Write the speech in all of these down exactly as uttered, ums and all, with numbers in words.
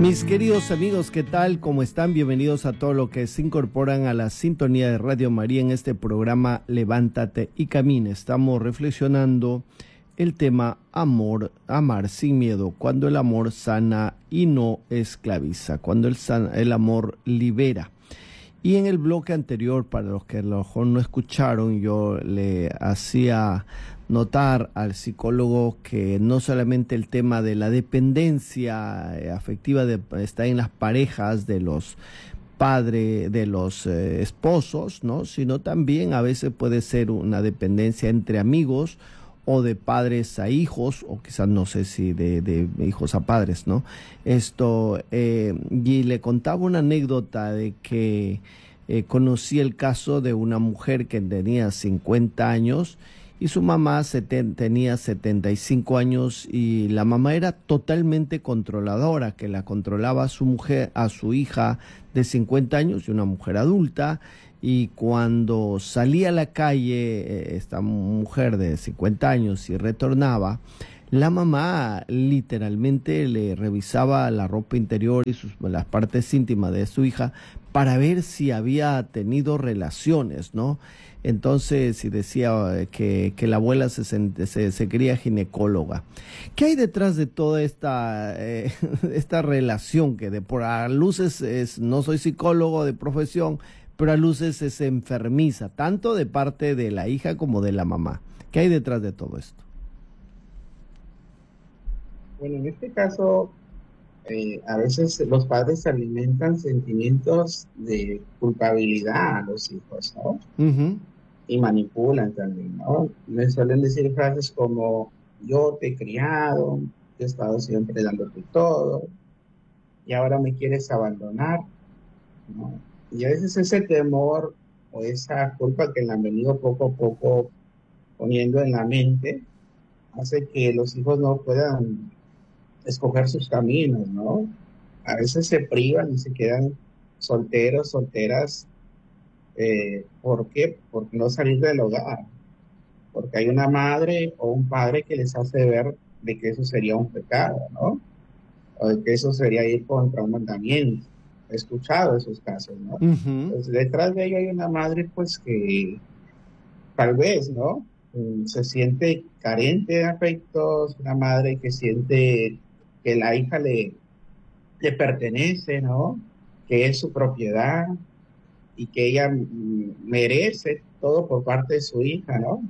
Mis queridos amigos, ¿qué tal? ¿Cómo están? Bienvenidos a todos los que se incorporan a la sintonía de Radio María en este programa Levántate y Camina. Estamos reflexionando el tema amor, amar sin miedo, cuando el amor sana y no esclaviza, cuando el, san, el amor libera. Y en el bloque anterior, para los que a lo mejor no escucharon, yo le hacía notar al psicólogo que no solamente el tema de la dependencia afectiva de, está en las parejas de los padres, de los eh, esposos, ¿no? Sino también a veces puede ser una dependencia entre amigos o de padres a hijos, o quizás no sé si de, de hijos a padres, ¿no? Esto, eh, y le contaba una anécdota de que eh, conocí el caso de una mujer que tenía cincuenta años y su mamá seten, tenía setenta y cinco años, y la mamá era totalmente controladora, que la controlaba a su mujer, a su hija de cincuenta años y una mujer adulta. Y cuando salía a la calle esta mujer de cincuenta años y retornaba, la mamá literalmente le revisaba la ropa interior y sus, las partes íntimas de su hija para ver si había tenido relaciones, ¿no? Entonces, y decía que, que la abuela se, se, se creía ginecóloga. ¿Qué hay detrás de toda esta, eh, esta relación que de por a luces es, no soy psicólogo de profesión, pero a luces es enfermiza, tanto de parte de la hija como de la mamá? ¿Qué hay detrás de todo esto? Bueno, en este caso, eh, a veces los padres alimentan sentimientos de culpabilidad a los hijos, ¿no? Uh-huh. Y manipulan también, ¿no? Les suelen decir frases como, yo te he criado, te he estado siempre dándote todo, y ahora me quieres abandonar, ¿no? Y a veces ese temor o esa culpa que le han venido poco a poco poniendo en la mente hace que los hijos no puedan escoger sus caminos, ¿no? A veces se privan y se quedan solteros, solteras. Eh, ¿Por qué? Porque no salir del hogar. Porque hay una madre o un padre que les hace ver de que eso sería un pecado, ¿no? O de que eso sería ir contra un mandamiento. He escuchado esos casos, ¿no? Uh-huh. Entonces, detrás de ello hay una madre, pues, que tal vez, ¿no? Se siente carente de afectos, una madre que siente que la hija le, le pertenece, ¿no? Que es su propiedad y que ella merece todo por parte de su hija, ¿no?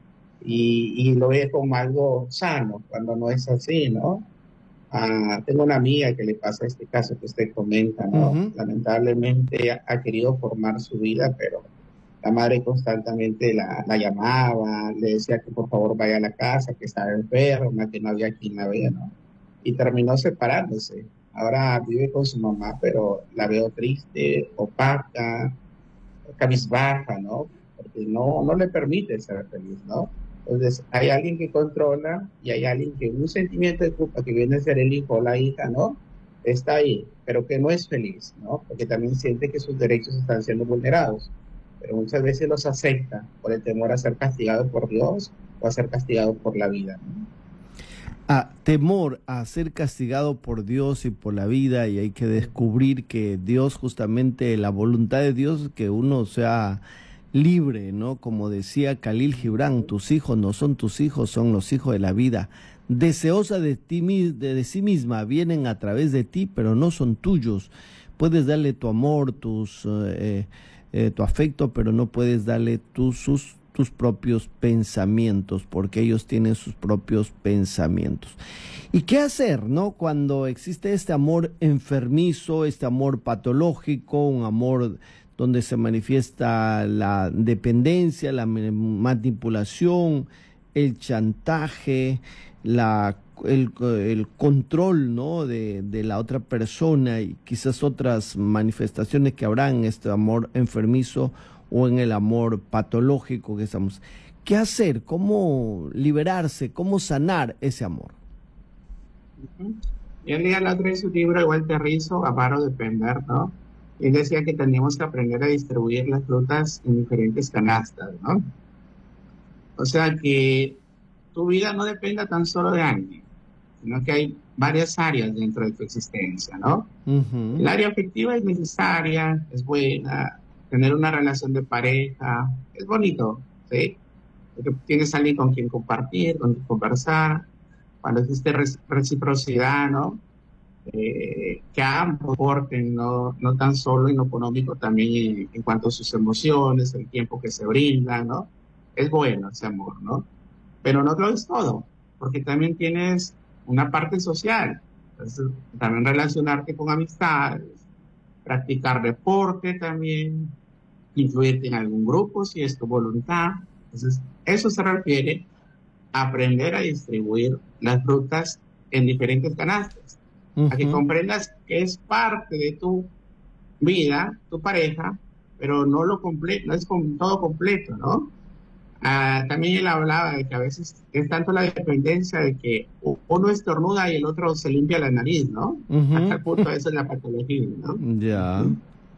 Y, y lo ve como algo sano, cuando no es así, ¿no? Ah, tengo una amiga que le pasa este caso que usted comenta, ¿no? Uh-huh. Lamentablemente ha, ha querido formar su vida, pero la madre constantemente la, la llamaba, le decía que por favor vaya a la casa, que estaba enferma, que no había quien la vea, ¿no? Y terminó separándose. Ahora vive con su mamá, pero la veo triste, opaca, cabizbaja, ¿no? Porque no, no le permite ser feliz, ¿no? Entonces, hay alguien que controla y hay alguien que un sentimiento de culpa que viene a ser el hijo o la hija, ¿no? Está ahí, pero que no es feliz, ¿no? Porque también siente que sus derechos están siendo vulnerados, pero muchas veces los acepta por el temor a ser castigado por Dios o a ser castigado por la vida, ¿no? Ah, temor a ser castigado por Dios y por la vida, y hay que descubrir que Dios, justamente la voluntad de Dios, que uno sea libre, ¿no? Como decía Khalil Gibran, tus hijos no son tus hijos, son los hijos de la vida. Deseosa de ti, de, de sí misma, vienen a través de ti, pero no son tuyos. Puedes darle tu amor, tus, eh, eh, tu afecto, pero no puedes darle tus, sus, tus propios pensamientos, porque ellos tienen sus propios pensamientos. ¿Y qué hacer, no? Cuando existe este amor enfermizo, este amor patológico, un amor donde se manifiesta la dependencia, la manipulación, el chantaje, la, el, el control, ¿no? de, de la otra persona, y quizás otras manifestaciones que habrá en este amor enfermizo o en el amor patológico que estamos. ¿Qué hacer? ¿Cómo liberarse? ¿Cómo sanar ese amor? Uh-huh. Yo leía la otra vez su libro, Walter Rizzo, Amar o Depender, ¿no? Y él decía que teníamos que aprender a distribuir las frutas en diferentes canastas, ¿no? O sea, que tu vida no dependa tan solo de alguien, sino que hay varias áreas dentro de tu existencia, ¿no? Uh-huh. El área afectiva es necesaria, es buena, tener una relación de pareja, es bonito, ¿sí? Porque tienes a alguien con quien compartir, con quien conversar, cuando existe reciprocidad, ¿no? Eh, que ambos aporten, ¿no? No tan solo en lo económico, también en, en cuanto a sus emociones, el tiempo que se brinda, ¿no? Es bueno ese amor, ¿no? Pero no lo es todo, porque también tienes una parte social. Entonces, también relacionarte con amistades, practicar deporte también, incluirte en algún grupo si es tu voluntad. Entonces, eso se refiere a aprender a distribuir las frutas en diferentes canastas, uh-huh. a que comprendas que es parte de tu vida, tu pareja, pero no lo completo, no es con todo completo, ¿no? Ah, también él hablaba de que a veces es tanto la dependencia de que uno estornuda y el otro se limpia la nariz, ¿no? Uh-huh. Hasta el punto de eso es la patología, ¿no? Ya. Uh-huh.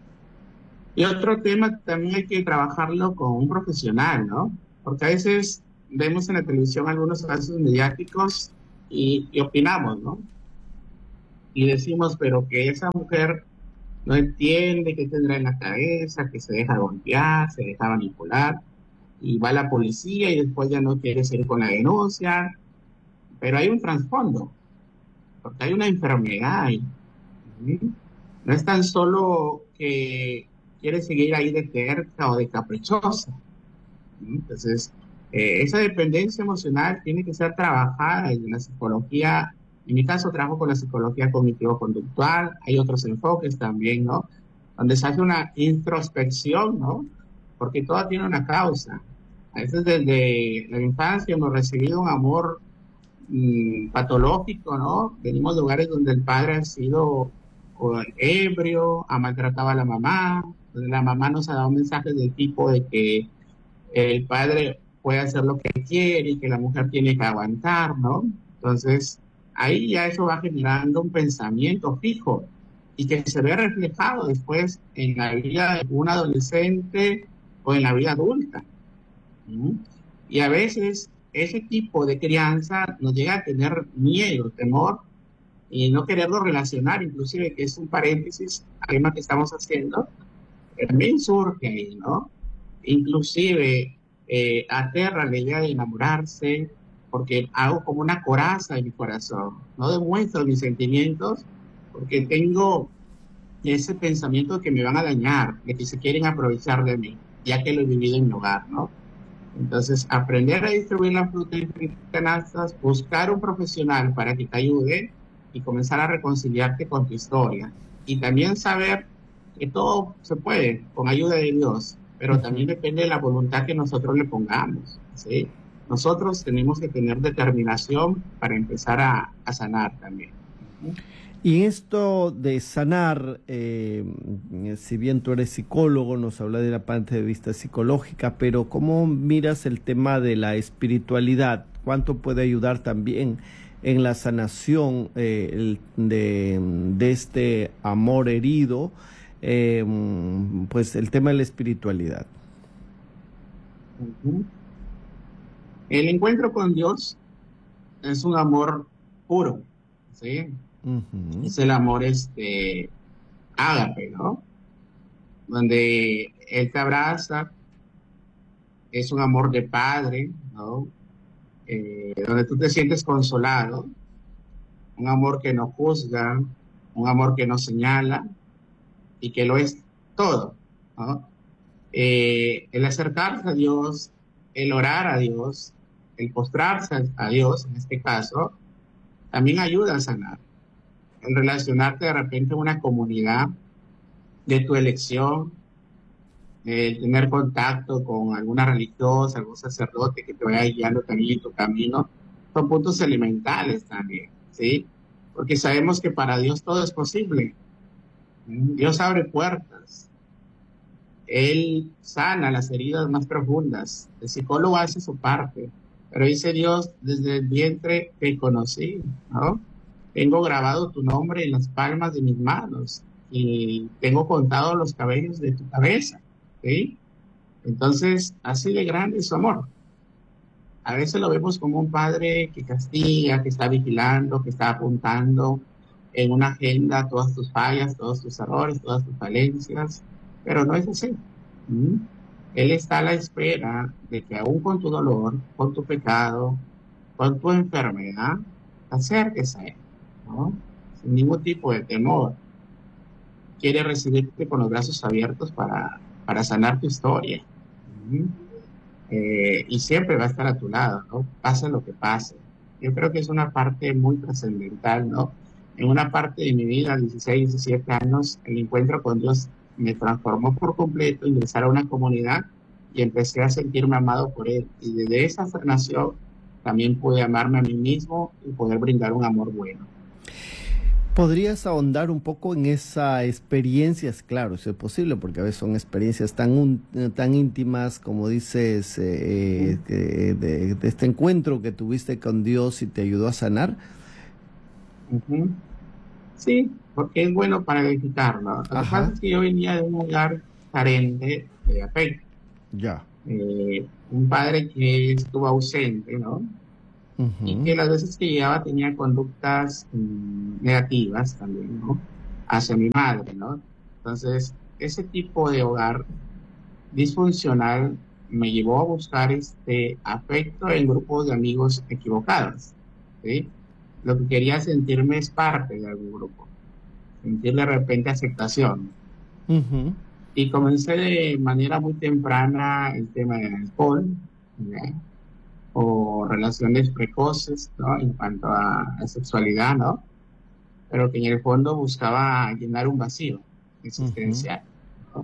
Y otro tema también hay que trabajarlo con un profesional, ¿no? Porque a veces vemos en la televisión algunos casos mediáticos y, y opinamos, ¿no? Y decimos, pero que esa mujer no entiende qué tendrá en la cabeza, que se deja golpear, se deja manipular, y va a la policía y después ya no quiere seguir con la denuncia. Pero hay un trasfondo, porque hay una enfermedad ahí. ¿Sí? No es tan solo que quiere seguir ahí de terca o de caprichosa. ¿Sí? Entonces, eh, esa dependencia emocional tiene que ser trabajada en la psicología. En mi caso trabajo con la psicología cognitivo-conductual, hay otros enfoques también, ¿no? Donde se hace una introspección, ¿no? Porque todo tiene una causa. A veces desde la infancia hemos recibido un amor mmm, patológico, ¿no? Venimos de lugares donde el padre ha sido o, ebrio, ha maltratado a la mamá, donde la mamá nos ha dado mensajes del tipo de que el padre puede hacer lo que quiere y que la mujer tiene que aguantar, ¿no? Entonces, ahí ya eso va generando un pensamiento fijo y que se ve reflejado después en la vida de un adolescente o en la vida adulta. ¿Mm? Y a veces ese tipo de crianza nos llega a tener miedo, temor y no quererlo relacionar, inclusive, que es un paréntesis al tema que estamos haciendo, también surge ahí, ¿no? Inclusive eh, aterra la idea de enamorarse, porque hago como una coraza en mi corazón, no demuestro mis sentimientos, porque tengo ese pensamiento de que me van a dañar, de que se quieren aprovechar de mí, ya que lo he vivido en mi hogar, ¿no? Entonces, aprender a distribuir la fruta en canastas, buscar un profesional para que te ayude y comenzar a reconciliarte con tu historia. Y también saber que todo se puede con ayuda de Dios, pero uh-huh. también depende de la voluntad que nosotros le pongamos, ¿sí? Nosotros tenemos que tener determinación para empezar a, a sanar también. Uh-huh. Y esto de sanar, eh, si bien tú eres psicólogo, nos habla de la parte de vista psicológica, pero ¿cómo miras el tema de la espiritualidad? ¿Cuánto puede ayudar también en la sanación eh, el, de, de este amor herido? Eh, pues el tema de la espiritualidad. Uh-huh. El encuentro con Dios es un amor puro, ¿sí? Uh-huh. Es el amor este ágape, ¿no? Donde Él te abraza, es un amor de padre, ¿no? Eh, donde tú te sientes consolado, un amor que no juzga, un amor que no señala y que lo es todo, ¿no? Eh, el acercarse a Dios, el orar a Dios, el postrarse a Dios, en este caso, también ayuda a sanar. En relacionarte de repente a una comunidad de tu elección, eh, tener contacto con alguna religiosa, algún sacerdote que te vaya guiando también en tu camino, son puntos elementales también, ¿sí? Porque sabemos que para Dios todo es posible. Dios abre puertas. Él sana las heridas más profundas. El psicólogo hace su parte, pero dice Dios, desde el vientre te conocí, ¿no? Tengo grabado tu nombre en las palmas de mis manos y tengo contado los cabellos de tu cabeza, ¿sí? Entonces, así de grande es su amor. a veces lo vemos como un padre que castiga, que está vigilando, que está apuntando en una agenda todas tus fallas, todos tus errores, todas tus falencias, pero no es así. ¿Mm? Él está a la espera de que aún con tu dolor, con tu pecado, con tu enfermedad, te acerques a Él, ¿no? Sin ningún tipo de temor. Quiere recibirte con los brazos abiertos para, para sanar tu historia. ¿Mm? Eh, y siempre va a estar a tu lado, ¿no? Pase lo que pase. Yo creo que es una parte muy trascendental, ¿no? En una parte de mi vida, dieciséis, diecisiete años, el encuentro con Dios me transformó por completo, ingresar a una comunidad y empecé a sentirme amado por Él. Y desde esa nació, también pude amarme a mí mismo y poder brindar un amor bueno. ¿Podrías ahondar un poco en esas experiencias? Claro, si es posible, porque a veces son experiencias tan, un, tan íntimas, como dices, eh, de, de, de este encuentro que tuviste con Dios y te ayudó a sanar. Uh-huh. Sí, porque es bueno para edificarlo. Lo que pasa es que yo venía de un hogar carente de afecto. Ya. Eh, un padre que estuvo ausente, ¿no? Uh-huh. Y que las veces que llegaba tenía conductas mmm, negativas también, ¿no? Hacia mi madre, ¿no? Entonces, ese tipo de hogar disfuncional me llevó a buscar este afecto en grupos de amigos equivocados, ¿sí? Lo que quería sentirme es parte de algún grupo, sentir de repente aceptación. Uh-huh. Y comencé de manera muy temprana el tema del alcohol, ¿sí? O relaciones precoces, ¿no? En cuanto a, a sexualidad, ¿no? Pero que en el fondo buscaba llenar un vacío existencial, uh-huh. ¿no?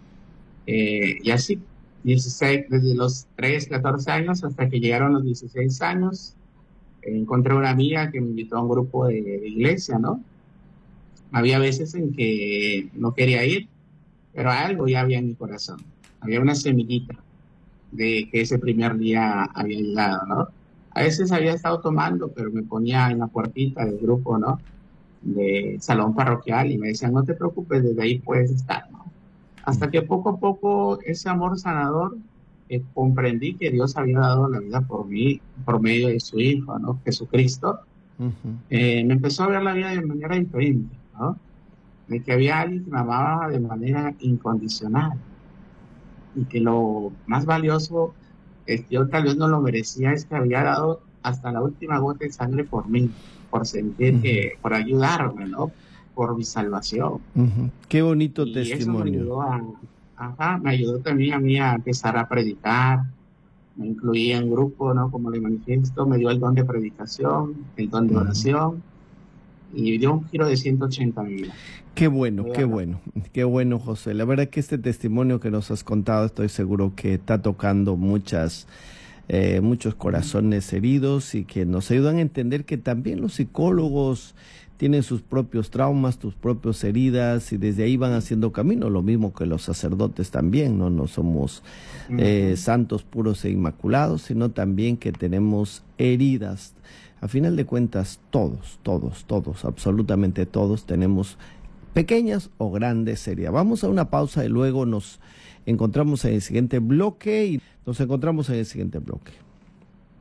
Eh, y así, dieciséis, desde los tres, catorce años hasta que llegaron los dieciséis años, encontré una amiga que me invitó a un grupo de, de iglesia, ¿no? Había veces en que no quería ir, pero algo ya había en mi corazón. Había una semillita de que ese primer día había llegado, ¿no? A veces había estado tomando, pero me ponía en la puertita del grupo, ¿no? De salón parroquial y me decían, no te preocupes, desde ahí puedes estar, ¿no? Hasta que poco a poco ese amor sanador, eh, comprendí que Dios había dado la vida por mí, por medio de su Hijo, ¿no? Jesucristo. Uh-huh. Eh, me empezó a ver la vida de manera diferente, ¿no? De que había alguien que me amaba de manera incondicional. Y que lo más valioso, es que yo tal vez no lo merecía, es que había dado hasta la última gota de sangre por mí, por sentir uh-huh. que, por ayudarme, ¿no? Por mi salvación. Uh-huh. Qué bonito y testimonio. Eso me ayudó, a, ajá, me ayudó también a mí a empezar a predicar, me incluí en grupo, ¿no? Como le manifiesto, me dio el don de predicación, el don de uh-huh. oración, y dio un giro de ciento ochenta mil. Qué bueno, qué bueno, qué bueno, José. La verdad que este testimonio que nos has contado, estoy seguro que está tocando muchas, eh, muchos corazones heridos y que nos ayudan a entender que también los psicólogos tienen sus propios traumas, tus propias heridas y desde ahí van haciendo camino, lo mismo que los sacerdotes también, no, no somos eh, santos puros e inmaculados, sino también que tenemos heridas. A final de cuentas, todos, todos, todos, absolutamente todos tenemos pequeñas o grandes heridas. Vamos a una pausa y luego nos encontramos en el siguiente bloque y nos encontramos en el siguiente bloque.